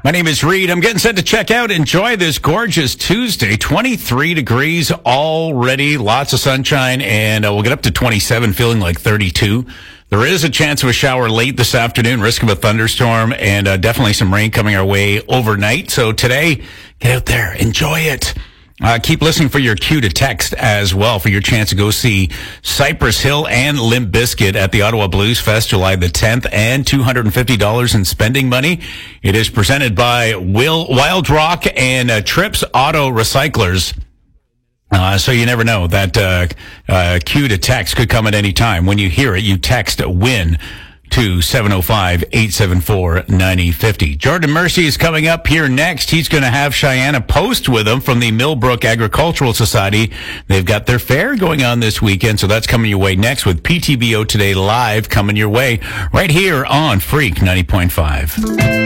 My name is Reed. I'm getting set to check out. Enjoy this gorgeous Tuesday. 23 degrees already. Lots of sunshine, and we'll get up to 27, feeling like 32. There is a chance of a shower late this afternoon, risk of a thunderstorm, and definitely some rain coming our way overnight. So today, get out there. Enjoy it. Keep listening for your cue to text as well for your chance to go see Cypress Hill and Limp Bizkit at the Ottawa Blues Fest July the 10th, and $250 in spending money. It is presented by Wild Rock and Trips Auto Recyclers. So you never know. That cue to text could come at any time. When you hear it, you text WIN to 705-874-9050. Jordan Mercy is coming up here next. He's going to have Cheyenne Post with him from the Millbrook Agricultural Society. They've got their fair going on this weekend, so that's coming your way next with PTBO Today Live coming your way right here on Freak 90.5.